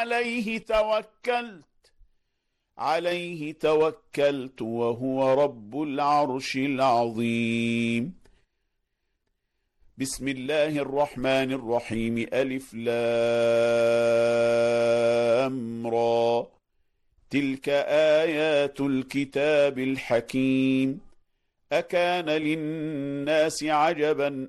عليه توكلت وهو رب العرش العظيم. بسم الله الرحمن الرحيم. ألف لام را، تلك آيات الكتاب الحكيم. أكان للناس عجبا